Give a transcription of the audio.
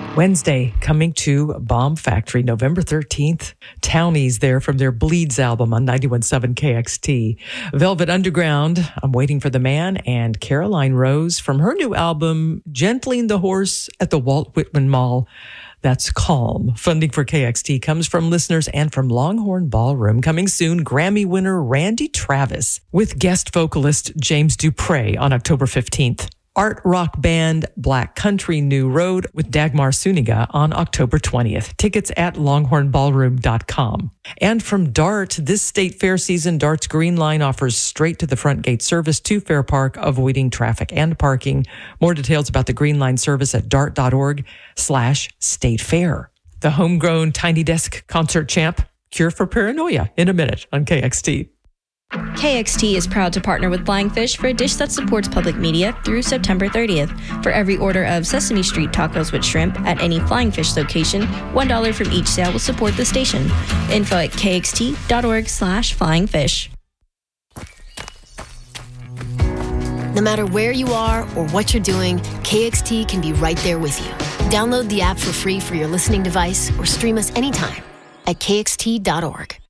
Wednesday, coming to Bomb Factory, November 13th. Townies there from their Bleeds album on 91.7 KXT. Velvet Underground, I'm Waiting for the Man, and Caroline Rose from her new album, Gentling the Horse at the Walt Whitman Mall. That's Calm. Funding for KXT comes from listeners and from Longhorn Ballroom. Coming soon, Grammy winner Randy Travis with guest vocalist James Dupre on October 15th. Art rock band Black Country New Road with Dagmar Suniga on October 20th. Tickets at longhornballroom.com. And from DART, this state fair season, DART's Green Line offers straight to the front gate service to Fair Park, avoiding traffic and parking. More details about the Green Line service at dart.org/state fair. The homegrown Tiny Desk concert champ, Cure for Paranoia, in a minute on KXT. KXT is proud to partner with Flying Fish for a dish that supports public media through September 30th. For every order of Sesame Street tacos with shrimp at any Flying Fish location, $1 from each sale will support the station. Info at kxt.org/flyingfish. No matter where you are or what you're doing, KXT can be right there with you. Download the app for free for your listening device or stream us anytime at kxt.org.